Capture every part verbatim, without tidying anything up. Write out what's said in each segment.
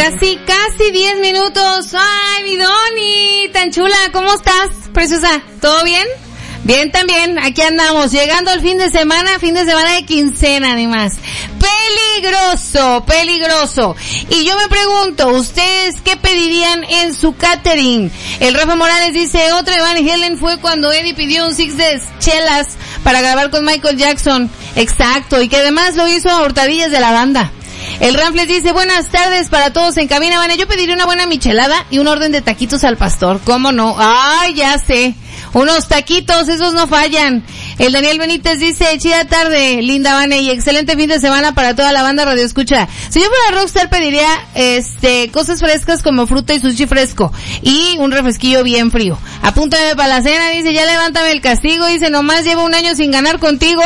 Casi, casi diez minutos. Ay, mi Doni, tan chula, ¿cómo estás, preciosa? ¿Todo bien? Bien también, aquí andamos, llegando al fin de semana, fin de semana de quincena, ni más. Peligroso, peligroso. Y yo me pregunto, ¿ustedes qué pedirían en su catering? El Rafa Morales dice, otra de Van Halen fue cuando Eddie pidió un six de chelas para grabar con Michael Jackson. Exacto, y que además lo hizo a hurtadillas de la banda. El Ramfles dice, buenas tardes para todos en cabina, Vane. Yo pediría una buena michelada y un orden de taquitos al pastor. ¿Cómo no? Ay, ya sé. Unos taquitos, esos no fallan. El Daniel Benítez dice, chida tarde, linda Vane, y excelente fin de semana para toda la banda Radio Escucha. Si yo fuera Rockstar pediría, este, cosas frescas como fruta y sushi fresco. Y un refresquillo bien frío. Apúntame para la cena, dice, ya levántame el castigo, dice, nomás llevo un año sin ganar contigo.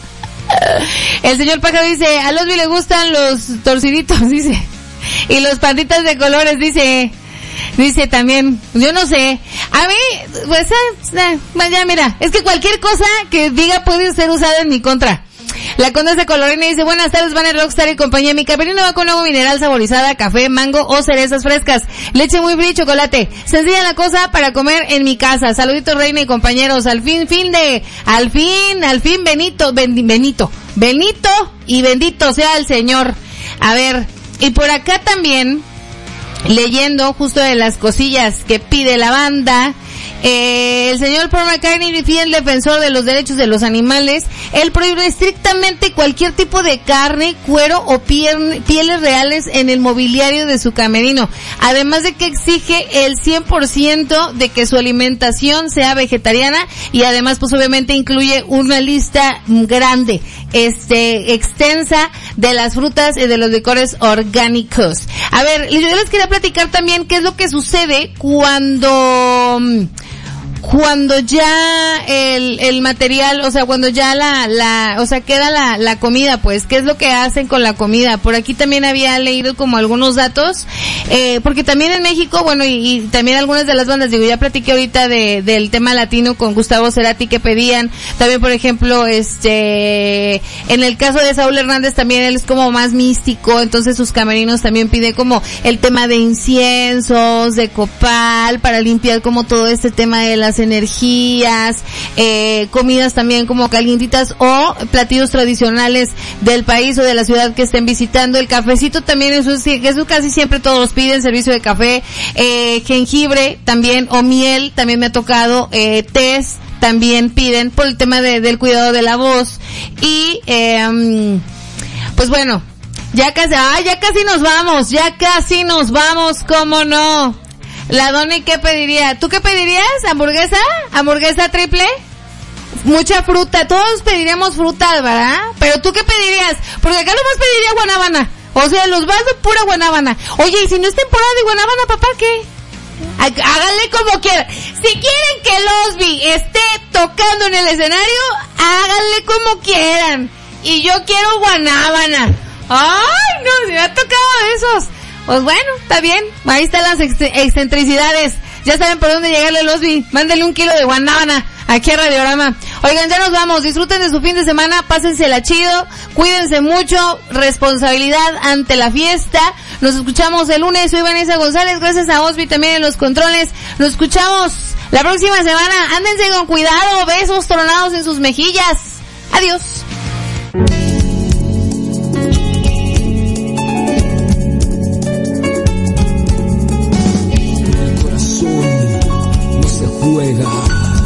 El señor Pájaro dice, a Losby le gustan los torciditos, dice, y los panditas de colores, dice, dice también, yo no sé, a mí, pues, eh, ya mira, es que cualquier cosa que diga puede ser usada en mi contra. La Condesa Colorina dice, buenas tardes, Van Rockstar y compañía. Mi camerino va con agua mineral saborizada, café, mango o cerezas frescas, leche muy fría y chocolate. Sencilla la cosa para comer en mi casa. Saluditos, Reina y compañeros. Al fin, fin de, al fin, al fin, Benito, ben, Benito, Benito y bendito sea el Señor. A ver, y por acá también, leyendo justo de las cosillas que pide la banda, Eh, el señor Paul McCartney, fiel defensor de los derechos de los animales, él prohíbe estrictamente cualquier tipo de carne, cuero o piel, pieles reales en el mobiliario de su camerino, además de que exige el cien por ciento de que su alimentación sea vegetariana y además pues obviamente incluye una lista grande, este, extensa de las frutas y de los licores orgánicos. A ver, yo les quería platicar también qué es lo que sucede cuando cuando ya el el material, o sea, cuando ya la la o sea, queda la la comida, pues, ¿qué es lo que hacen con la comida? Por aquí también había leído como algunos datos, eh porque también en México, bueno, y, y también algunas de las bandas, digo, ya platiqué ahorita de del tema latino con Gustavo Cerati que pedían, también por ejemplo, este en el caso de Saúl Hernández también él es como más místico, entonces sus camerinos también pide como el tema de inciensos, de copal para limpiar como todo este tema de las energías, eh, comidas también como calientitas o platillos tradicionales del país o de la ciudad que estén visitando. El cafecito también, eso es, eso casi siempre todos piden, servicio de café, eh, jengibre también o miel, también me ha tocado, eh, tés también piden por el tema de, del cuidado de la voz y, eh, pues bueno, ya casi, ah, ya casi nos vamos, ya casi nos vamos, ¿cómo no? La Doni, ¿qué pediría? ¿Tú qué pedirías? ¿Hamburguesa? ¿Hamburguesa triple? Mucha fruta. Todos pediríamos fruta, ¿verdad? Pero ¿tú qué pedirías? Porque acá nomás pediría guanábana. O sea, los vasos pura guanábana. Oye, y si no es temporada de guanábana, papá, ¿qué? Háganle como quieran. Si quieren que Losby esté tocando en el escenario, háganle como quieran. Y yo quiero guanábana. Ay, no, se me ha tocado esos. Pues bueno, está bien, ahí están las ex- excentricidades, ya saben por dónde llegarle Losby, mándale un kilo de guanábana aquí a Radiorama. Oigan, ya nos vamos, disfruten de su fin de semana, pásensela chido, cuídense mucho, responsabilidad ante la fiesta, nos escuchamos el lunes, soy Vanessa González, gracias a Osby también en los controles, nos escuchamos la próxima semana, ándense con cuidado, besos tronados en sus mejillas, adiós. Juega.